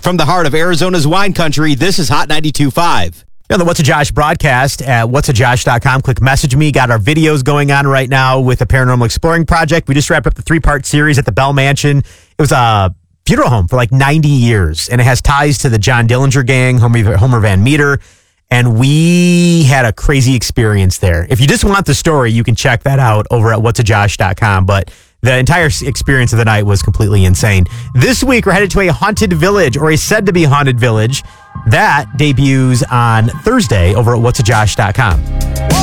from the heart of Arizona's wine country, this is Hot 92.5. The What's a Josh broadcast at whatsajosh.com. Click message me. Got our videos going on right now with the Paranormal Exploring Project. We just wrapped up the 3-part series at the Bell Mansion. It was a funeral home for like 90 years, and it has ties to the John Dillinger gang, Homer Van Meter, and we had a crazy experience there. If you just want the story, you can check that out over at whatsajosh.com, but the entire experience of the night was completely insane. This week, we're headed to a haunted village, or a said-to-be haunted village. That debuts on Thursday over at whatsajosh.com.